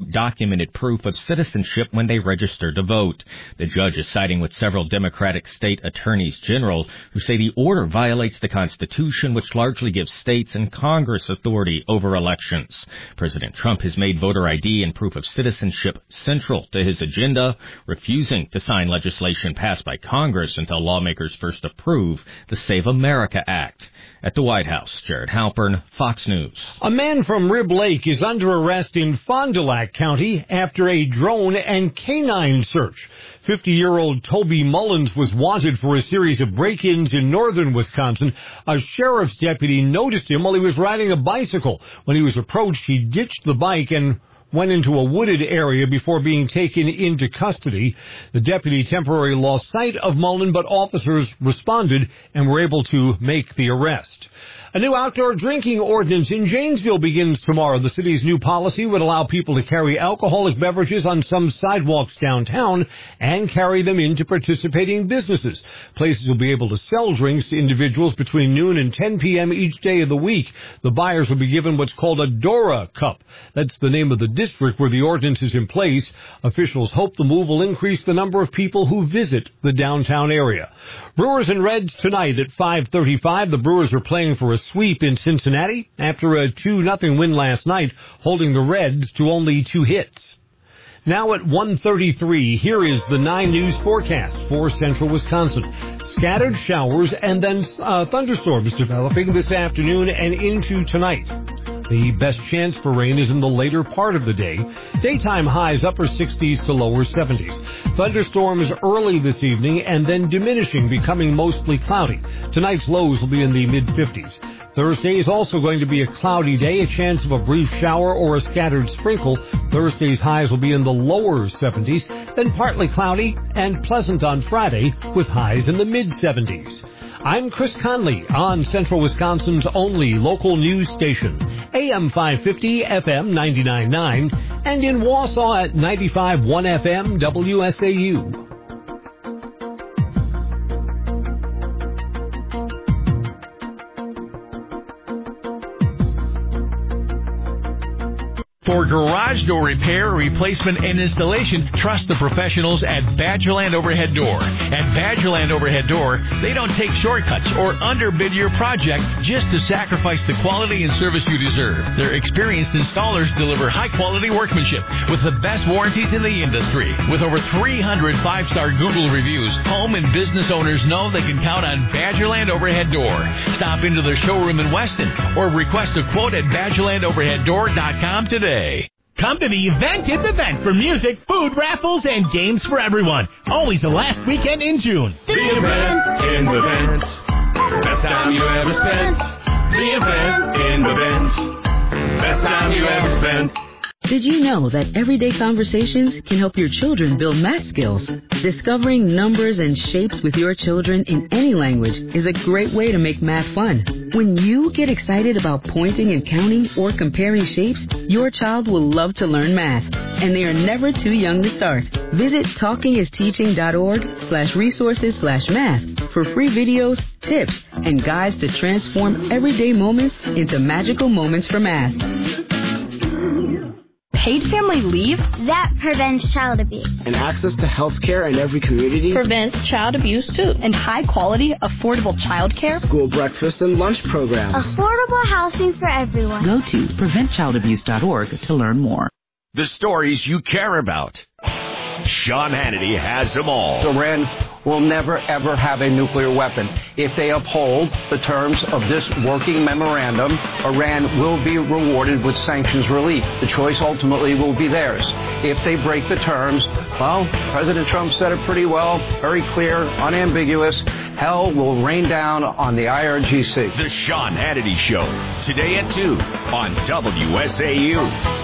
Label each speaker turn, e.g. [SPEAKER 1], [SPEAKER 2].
[SPEAKER 1] want documented proof of citizenship when they register to vote. The judge is siding with several Democratic state attorneys general who say the order violates the Constitution, which largely gives states and Congress authority over elections. President Trump has made voter ID and proof of citizenship central to his agenda, refusing to sign legislation passed by Congress until lawmakers first approve the Save America Act. At the White House, Jared Halpern, Fox News.
[SPEAKER 2] A man from Rib Lake is under arrest in Fond du Lac County after a drone and canine search. 50-year-old Toby Mullins was wanted for a series of break-ins in northern Wisconsin. A sheriff's deputy noticed him while he was riding a bicycle. When he was approached, he ditched the bike and went into a wooded area before being taken into custody. The deputy temporarily lost sight of Mullen, but officers responded and were able to make the arrest. A new outdoor drinking ordinance in Janesville begins tomorrow. The city's new policy would allow people to carry alcoholic beverages on some sidewalks downtown and carry them into participating businesses. Places will be able to sell drinks to individuals between noon and 10 p.m. each day of the week. The buyers will be given what's called a Dora Cup. That's the name of the district where the ordinance is in place. Officials hope the move will increase the number of people who visit the downtown area. Brewers and Reds tonight at 5:35. The Brewers are playing for a sweep in Cincinnati after a 2-0 win last night, holding the Reds to only 2 hits. Now at 1:33, here is the 9 News forecast for central Wisconsin. Scattered showers and then thunderstorms developing this afternoon and into tonight. The best chance for rain is in the later part of the day. Daytime highs upper 60s to lower 70s. Thunderstorms early this evening and then diminishing, becoming mostly cloudy. Tonight's lows will be in the mid-50s. Thursday is also going to be a cloudy day, a chance of a brief shower or a scattered sprinkle. Thursday's highs will be in the lower 70s, then partly cloudy and pleasant on Friday with highs in the mid-70s. I'm Chris Conley on Central Wisconsin's only local news station, AM 550, FM 99.9, and in Wausau at 95.1 FM WSAU.
[SPEAKER 3] For garage door repair, replacement, and installation, trust the professionals at Badgerland Overhead Door. At Badgerland Overhead Door, they don't take shortcuts or underbid your project just to sacrifice the quality and service you deserve. Their experienced installers deliver high-quality workmanship with the best warranties in the industry. With over 300 5-star Google reviews, home and business owners know they can count on Badgerland Overhead Door. Stop into their showroom in Weston or request a quote at BadgerlandOverheadDoor.com today.
[SPEAKER 4] Come to the Event in the Vent for music, food, raffles, and games for everyone. Always the last weekend in June.
[SPEAKER 5] The Event in the Vent. Best time you ever spent. The Event in the Vent. Best time you ever spent.
[SPEAKER 6] Did you know that everyday conversations can help your children build math skills? Discovering numbers and shapes with your children in any language is a great way to make math fun. When you get excited about pointing and counting or comparing shapes, your child will love to learn math, and they are never too young to start. Visit talkingisteaching.org/resources/math for free videos, tips, and guides to transform everyday moments into magical moments for math.
[SPEAKER 7] Paid family leave? That prevents child abuse.
[SPEAKER 8] And access to health care in every community?
[SPEAKER 9] Prevents child abuse, too. And high-quality, affordable child care?
[SPEAKER 8] School breakfast and lunch programs.
[SPEAKER 7] Affordable housing for everyone.
[SPEAKER 10] Go to preventchildabuse.org to learn more.
[SPEAKER 11] The stories you care about. Sean Hannity has them all.
[SPEAKER 12] Iran will never, ever have a nuclear weapon. If they uphold the terms of this working memorandum, Iran will be rewarded with sanctions relief. The choice ultimately will be theirs. If they break the terms, well, President Trump said it pretty well, very clear, unambiguous. Hell will rain down on the IRGC.
[SPEAKER 11] The Sean Hannity Show, today at 2 on WSAU.